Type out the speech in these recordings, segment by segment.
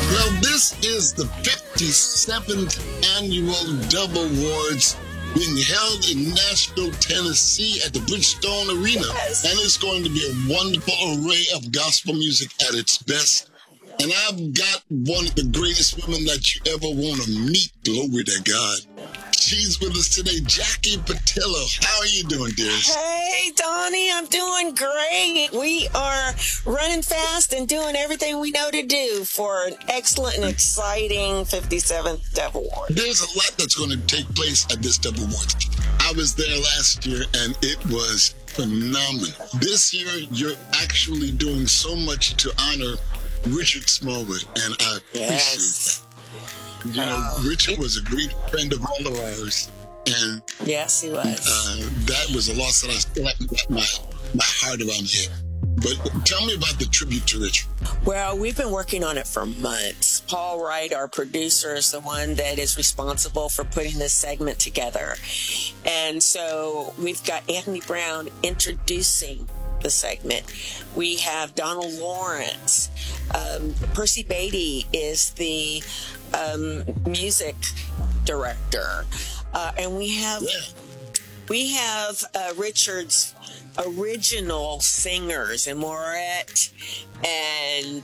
Well, this is the 57th annual Dove Awards being held in Nashville, Tennessee at the Bridgestone Arena. Yes. And it's going to be a wonderful array of gospel music at its best. And I've got one of the greatest women that you ever want to meet. Glory to God. She's with us today, Jackie Patillo. How are you doing, dearest? Hey, Donnie, I'm doing great. We are running fast and doing everything we know to do for an excellent and exciting 57th Dove Award. There's a lot that's going to take place at this Dove Awards. I was there last year, and it was phenomenal. This year, you're actually doing so much to honor Richard Smallwood, and I appreciate that. You know, Richard was a great friend of all of ours, and Yes, he was. that was a loss that I still haven't got my heart around yet. But tell me about the tribute to Richard. Well, we've been working on it for months. Paul Wright, our producer, is the one that is responsible for putting this segment together. And so we've got Anthony Brown introducing the segment. We have Donald Lawrence. Percy Beatty is the music director. And we have Richard's original singers, and Moret and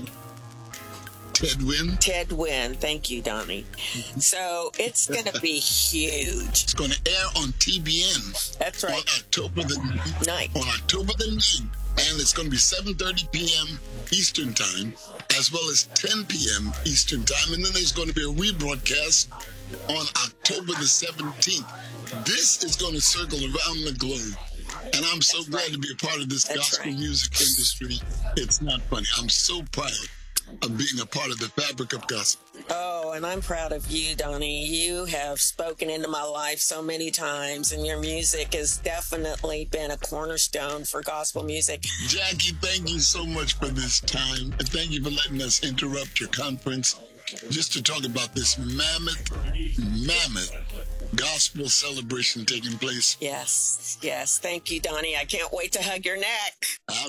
Ted Wynn. Thank you, Donnie. So it's going to be huge. It's going to air on TBN. That's right. On October the 9th. And it's going to be 7:30 p.m. Eastern Time, as well as 10 p.m. Eastern Time. And then there's going to be a rebroadcast on October the 17th. This is going to circle around the globe. And I'm so glad to be a part of this gospel music industry. It's not funny. I'm so proud of being a part of the fabric of gospel. Oh, and I'm proud of you, Donnie. You have spoken into my life so many times, and your music has definitely been a cornerstone for gospel music. Jackie, thank you so much for this time. And thank you for letting us interrupt your conference just to talk about this mammoth gospel celebration taking place. Yes. Thank you, Donnie. I can't wait to hug your neck.